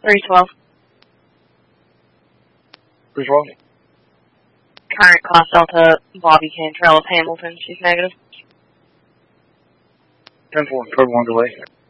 312. 312. Current Class Delta, Bobby Cantrell of Hamilton. She's negative. 10-4, code 1 delay.